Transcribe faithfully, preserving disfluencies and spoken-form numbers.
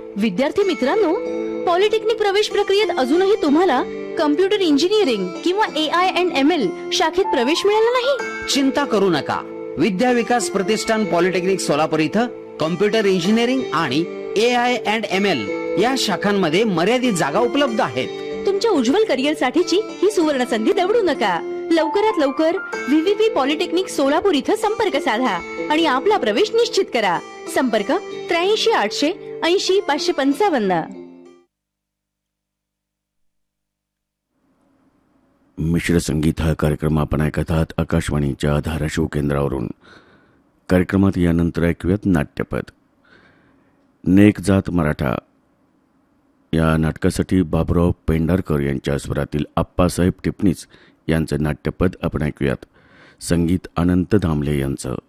विद्यार्थी मित्रांनो, पॉलिटेक्निक प्रवेश प्रक्रियेत अजूनही तुम्हाला कम्प्युटर इंजिनिअरिंग किंवा ए आय अँड एम एल शाखेत प्रवेश मिळाला नाही? चिंता करू नका. विद्या विकास प्रतिष्ठान पॉलिटेक्निक सोलापूर इथं कम्प्युटर इंजिनिअरिंग आणि ए आय अँड एम एल या शाखांमध्ये मर्यादित जागा उपलब्ध आहेत. तुमच्या उज्ज्वल करिअर साठीची ही सुवर्ण संधी दवडू नका. लवकरात लवकर V V P polytechnic Solapur इथं संपर्क साधा आणि आपला प्रवेश निश्चित करा. संपर्क त्र्याऐंशी आठशे ऐंशी पाचशे पंचावन्न. मिश्र संगीत हा कार्यक्रम आपण ऐकत आहात आकाशवाणीच्या धाराशिव केंद्रावरून. कार्यक्रमात यानंतर ऐकूयात नाट्यपद. नेक जात मराठा या नाटकासाठी बाबुराव पेंढारकर यांच्या स्वरातील आप्पासाहेब टिपणीस यांचं नाट्यपद आपण ऐकूयात. संगीत अनंत धामले यांचं.